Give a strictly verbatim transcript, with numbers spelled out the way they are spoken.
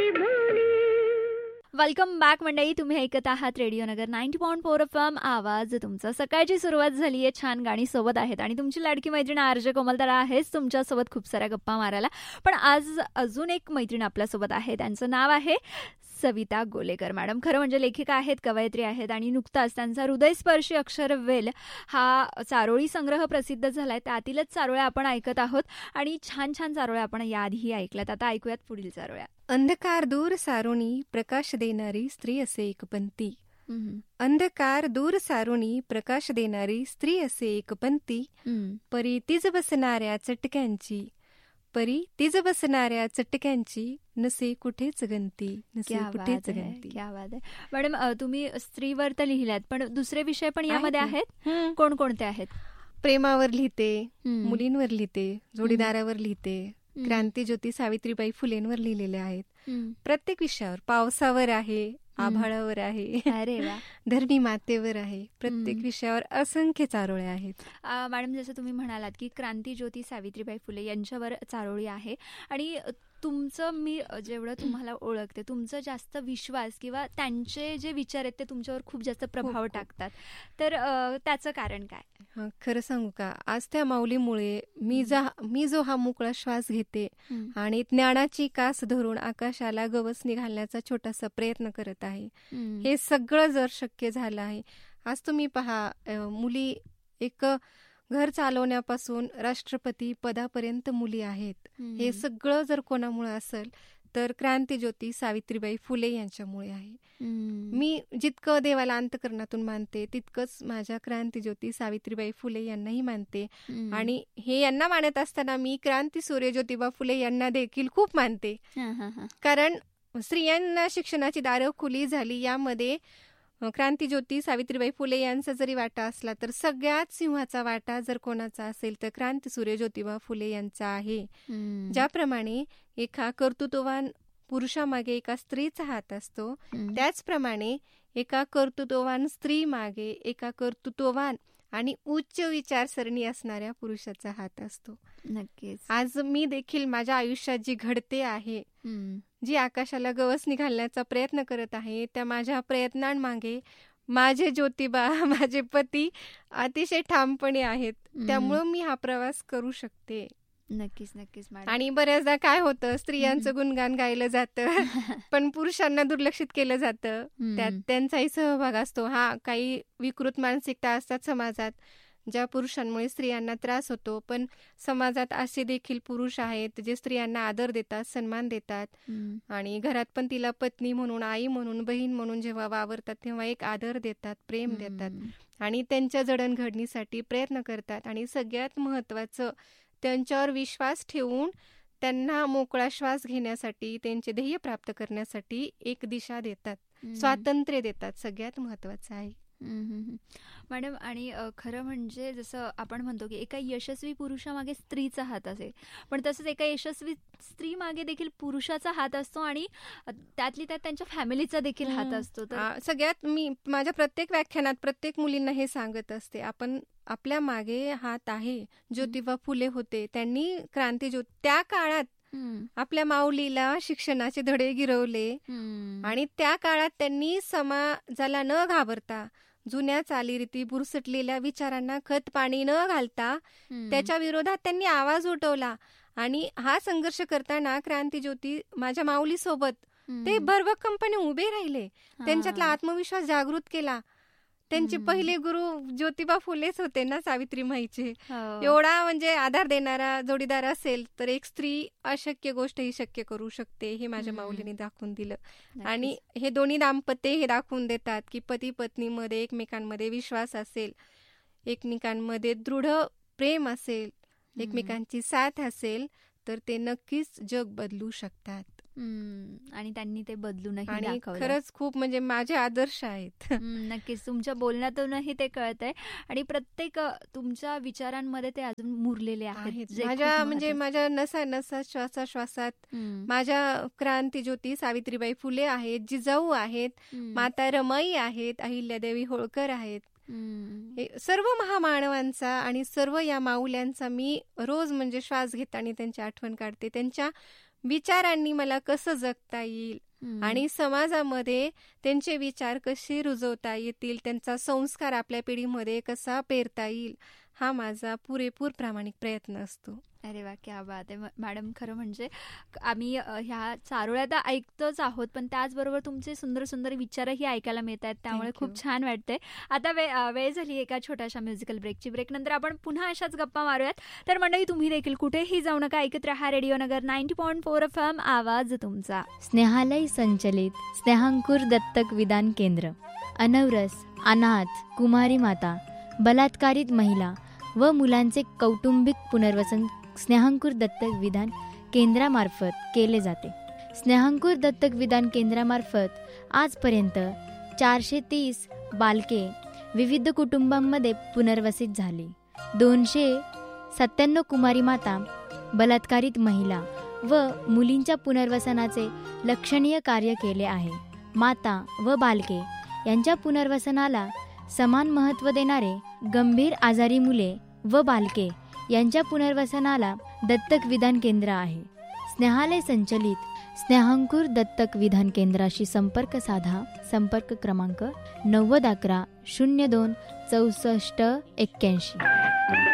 Welcome back मंडळी. तुम्ही ऐकत आहात रेडिओ नगर ninety point four F M. आवाज तुमचा. सकाळची सुरुवात झाली आहे. छान गाणी सोबत आहेत आणि तुमची लाडकी मैत्रीण आरजे कोमल तर आहेच तुमच्यासोबत खूप साऱ्या गप्पा मारायला. पण आज अजून एक मैत्रीण आपल्यासोबत आहे. त्यांचं नाव आहे सविता गोलेकर मॅडम. खरं म्हणजे लेखिका आहेत, कवयित्री आहेत आणि नुकताच त्यांचा हृदयस्पर्शी अक्षरवेल हा चारोळी संग्रह प्रसिद्ध झालाय. त्यातीलच चारोळ्या आपण ऐकत आहोत आणि छान छान चारोळ्या आपण याआधीही ऐकल्यात. आता ऐकूयात पुढील चारोळ्या. अंधकार दूर सारुणी प्रकाश देणारी स्त्री असे एक पंथी. अंधकार दूर सारुणी प्रकाश देणारी स्त्री असे एक पंथी. परी तिज बसणाऱ्या चटक्यांची परी तिज बसणाऱ्या चटक्यांची नसे कुठेच गंती. नसे कुठेच गंती. क्या बात आहे मॅडम. तुम्ही स्त्रीवर तर लिहिल्यात पण दुसरे विषय पण यामध्ये आहेत. कोणकोणते आहेत? प्रेमावर लिहिते, मुलींवर लिहिते, जोडीदारावर लिहिते, क्रांतीज्योती सावित्रीबाई फुलेंवर लिहिलेले आहेत. प्रत्येक विषयावर, पावसावर आहे, आभाळावर आहे, अरे वा, धरणी मातेवर आहे. प्रत्येक विषयावर असंख्य चारोळ्या आहेत. मॅडम जसं तुम्ही म्हणालात की क्रांतीज्योती सावित्रीबाई फुले यांच्यावर चारोळी आहे आणि तुमचं, मी जेवढं तुम्हाला ओळखते, तुमचं जास्त विश्वास किंवा त्यांचे जे विचार आहेत ते तुमच्यावर खूप जास्त प्रभाव टाकतात. तर त्याचं कारण काय? हा, खरं सांगू का, आज त्या माऊलीमुळे मी जा मी जो हा मोकळा श्वास घेते आणि ज्ञानाची कास धरून आकाशाला गवसणी घालण्याचा छोटासा प्रयत्न करत आहे, हे सगळं जर शक्य झालं आहे. आज तुम्ही पहा, मुली एक घर चालवण्यापासून राष्ट्रपती पदापर्यंत मुली आहेत. हे सगळं जर कोणामुळे असेल तर क्रांतीज्योती सावित्रीबाई फुले यांच्यामुळे आहे. मी जितकं देवाला अंतःकरणातून मानते तितकंच माझ्या क्रांतीज्योती सावित्रीबाई फुले यांनाही मानते. आणि हे यांना मानत असताना मी क्रांतीसूर्य ज्योतिबा फुले यांना देखील खूप मानते. कारण स्त्रियांना शिक्षणाची दारं खुली झाली, यामध्ये क्रांतीज्योती सावित्रीबाई फुले यांचा जरी वाटा असला तर सगळ्यात सिंहाचा वाटा जर कोणाचा असेल तर क्रांतीसूर्य ज्योतिबा फुले यांचा आहे. ज्याप्रमाणे एका कर्तृत्ववान पुरुषामागे एका स्त्रीचा हात असतो, त्याचप्रमाणे एका कर्तृत्ववान स्त्री मागे एका कर्तृत्ववान आणि उच्च विचारसरणी असणाऱ्या पुरुषाचा हात असतो. नक्कीच. आज मी देखील माझ्या आयुष्यात जी घडते आहे, जी आकाशाला गवसणी घालण्याचा प्रयत्न करत आहे, त्या माझ्या प्रयत्नांमागे माझे ज्योतिबा, माझे पती अतिशय ठामपणे आहेत. त्यामुळं मी हा प्रवास करू शकते. नक्कीच नक्कीच मॅडम. आणि बऱ्याचदा काय होतं, स्त्रियांचं गुणगान गायलं जातं पण पुरुषांना दुर्लक्षित केलं जातं. त्यात त्यांचाही सहभाग असतो. हा, काही विकृत मानसिकता असतात समाजात ज्या पुरुषांमुळे स्त्रियांना त्रास होतो, पण समाजात असे देखील पुरुष आहेत जे स्त्रियांना आदर देतात, सन्मान देतात आणि घरात पण तिला पत्नी म्हणून, आई म्हणून, बहीण म्हणून जेव्हा वावरतात तेव्हा एक आदर देतात, प्रेम देतात आणि त्यांच्या जडणघडणीसाठी प्रयत्न करतात. आणि सगळ्यात महत्त्वाचं, त्यांच्यावर विश्वास ठेवून त्यांना मोकळा श्वास घेण्यासाठी, त्यांचे ध्येय प्राप्त करण्यासाठी एक दिशा देतात, स्वातंत्र्य देतात. सगळ्यात महत्त्वाचं आहे मॅडम. आणि खरं म्हणजे जसं आपण म्हणतो की एका यशस्वी पुरुषामागे स्त्रीचा हात असेल, पण तसंच एका यशस्वी स्त्री मागे देखील पुरुषाचा हात असतो आणि त्यातली त्यात त्यांच्या फॅमिलीचा देखील हात असतो. तर सगळ्यात मी माझ्या प्रत्येक व्याख्यानात प्रत्येक मुलींना हे सांगत असते, आपण आपल्या मागे हात आहे. ज्योतिबा फुले होते, त्यांनी क्रांतीज्योती त्या काळात आपल्या माऊलीला शिक्षणाचे धडे गिरवले आणि त्या काळात त्यांनी समाजाला न घाबरता, जुन्या चालीरीती, बुरसटलेल्या विचारांना खत पाणी न घालता त्याच्या विरोधात त्यांनी आवाज उठवला. आणि हा संघर्ष करताना क्रांतीज्योती माझ्या माऊली सोबत ते भरभक्कमपणे उभे राहिले. त्यांच्यातला आत्मविश्वास जागृत केला. त्यांचे पहिले गुरु ज्योतिबा फुलेच होते ना, सावित्रीमाईचे. एवढा म्हणजे आधार देणारा जोडीदार असेल तर एक स्त्री अशक्य गोष्ट ही शक्य करू शकते, हे माझ्या माऊलीने दाखवून दिलं. आणि हे दोन्ही दाम्पत्य हे दाखवून देतात की पती पत्नीमध्ये एकमेकांमध्ये विश्वास असेल, एकमेकांमध्ये दृढ प्रेम असेल, एकमेकांची साथ असेल तर ते नक्कीच जग बदलू शकतात. आणि त्यांनी ते बदलूनही दाखवलं. खरंच खूप म्हणजे माझे आदर्श आहेत. नक्कीच तुमच्या बोलण्यातूनही ते कळतंय आणि प्रत्येक तुमच्या विचारांमध्ये ते अजून मुरलेले आहेत. माझ्या म्हणजे माझ्या नसा नसा श्वासाश्वासात माझ्या क्रांतीज्योती सावित्रीबाई फुले आहेत, जिजाऊ आहेत, माता रमाई आहेत, अहिल्यादेवी होळकर आहेत. सर्व महामानवांचा आणि सर्व या माऊल्यांचा मी रोज म्हणजे श्वास घेताना त्यांची आठवण काढते. त्यांच्या विचारांनी मला कसं जगता येईल आणि समाजामध्ये त्यांचे विचार कसे रुजवता येतील, त्यांचा संस्कार आपल्या पिढीमध्ये कसा पेरता येईल, हा माझा पुरेपूर प्रामाणिक प्रयत्न असतो. अरे वा, क्या बात आहे मॅडम. खरं म्हणजे आम्ही ह्या चारोळ्या तर ऐकतोच आहोत, पण त्याचबरोबर तुमचे सुंदर सुंदर विचारही ऐकायला मिळत आहेत, त्यामुळे खूप छान वाटतंय. आता वे वेळ झाली एका छोट्याशा म्युझिकल ब्रेकची. ब्रेक नंतर आपण पुन्हा अशाच गप्पा मारूयात. तर मंडळी, तुम्ही देखील कुठेही जाऊ नका, ऐकत रहा रेडिओ नगर ninety point four F M, आवाज तुमचा. स्नेहालय संचलित स्नेहांकुर दत्तक विधान केंद्र, अनवरस, अनाथ, कुमारी माता, बलात्कारित महिला व मुलांचे कौटुंबिक पुनर्वसन स्नेहांकुर दत्तक विधान केंद्रामार्फत केले जाते. स्नेहांकुर दत्तक विधान केंद्रामार्फत आजपर्यंत चारशे तीस बालके विविध कुटुंबांमध्ये पुनर्वसित झाली. दोनशे सत्त्याण्णव कुमारी माता, बलात्कारित महिला व मुलींच्या पुनर्वसनाचे लक्षणीय कार्य केले आहे. माता व बालके यांच्या पुनर्वसनाला समान महत्त्व देणारे गंभीर आजारी मुले व बालके यांच्या पुनर्वसनाला दत्तक विधान केंद्र आहे. स्नेहालय संचलित स्नेहांकुर दत्तक विधान केंद्राशी संपर्क साधा. संपर्क क्रमांक नव्वद अकरा शून्य दोन चौसष्ट एक्क्याऐंशी.